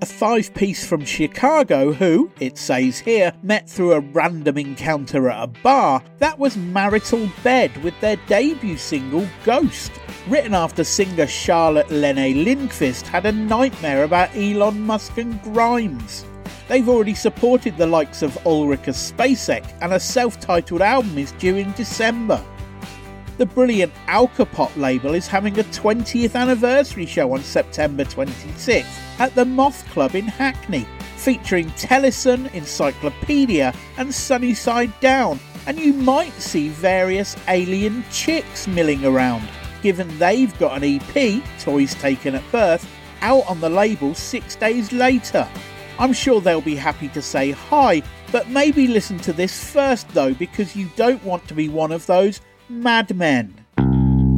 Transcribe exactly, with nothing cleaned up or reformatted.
a five-piece from Chicago who, it says here, met through a random encounter at a bar. That was Marital Bed with their debut single Ghost, written after singer Charlotte Lene Lindqvist had a nightmare about Elon Musk and Grimes. They've already supported the likes of Ulrika Spacek, and a self-titled album is due in December. The brilliant Alcopop label is having a twentieth anniversary show on September twenty-sixth at the Moth Club in Hackney, featuring Tellison, Encyclopedia and Sunnyside Down, and you might see various alien chicks milling around, given they've got an E P, Toys Taken at Birth, out on the label six days later. I'm sure they'll be happy to say hi, but maybe listen to this first though, because you don't want to be one of those madmen.